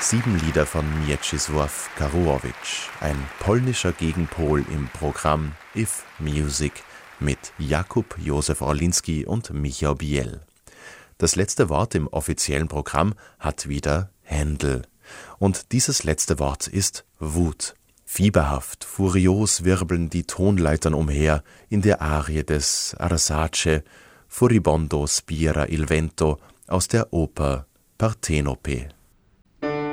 7 Lieder von Mieczysław Karłowicz, ein polnischer Gegenpol im Programm If Music mit Jakub Józef Orlinski und Michał Biel. Das letzte Wort im offiziellen Programm hat wieder Händel. Und dieses letzte Wort ist Wut. Fieberhaft, furios wirbeln die Tonleitern umher in der Arie des Arsace, Furibondo spira il vento aus der Oper Partenope.